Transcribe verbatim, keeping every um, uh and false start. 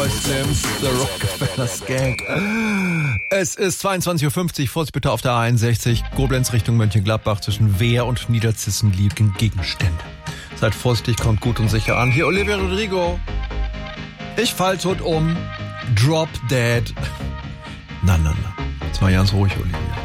Roy Sims, The Rockefeller Skank. Es ist zweiundzwanzig Uhr fünfzig, Vorsicht bitte auf der A einundsechzig, Koblenz Richtung Mönchengladbach, zwischen Wehr und Niederzissen liegen Gegenstände. Seid vorsichtig, kommt gut und sicher an. Hier Olivia Rodrigo. Ich fall tot um. Drop Dead. Na, na, na. Jetzt mal ganz ruhig, Olivia.